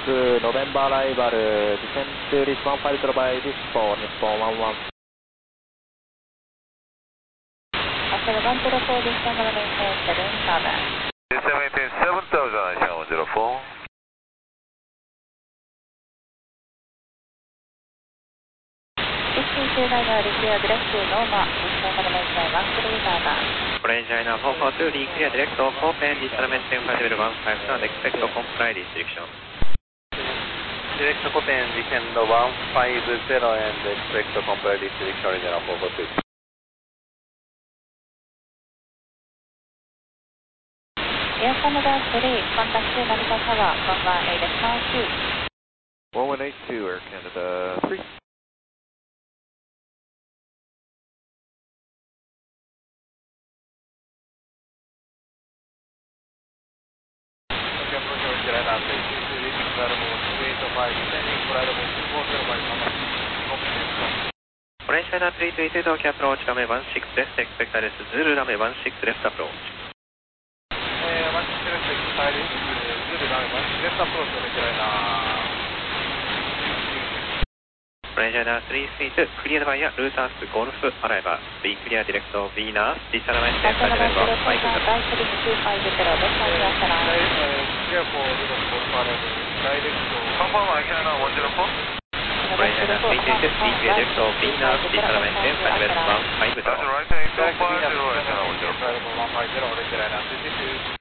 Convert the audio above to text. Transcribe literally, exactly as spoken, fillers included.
November arrival, descend to this one five zero by this for Nippon one one. Hotel one zero four, December maintain seven seven. December maintain seven thousand, Asia one zero four. China Clear direct to Noma, December maintain one three seven. Orange China four four two, clear direct to Copen, December maintain five zero one five seven, expect to comply restriction. Direct to Copen, descend one five zero and expect to comply restriction, Regional four four two. Air Canada three, contact Narita Tower, one one eight two. one one eight two, Air Canada three. Orange China three two eight, Tokyo approach, runway one six left, expect I R S Zulu, runway one six left approach. one six left, expect I R S Zulu, runway one six left approach, Orange China. Orange China three three two, cleared via Routers Golf arrival, be clear direct to Venus, December maintain five zero one five zero. Clear for Routers Golf arrival, direct to... Confirm Asia one zero four. Orange China three two two, be clear direct to Venus, December maintain five zero one five zero. That's right, so five zero, Asia one zero four. one five zero, Orange China three two two.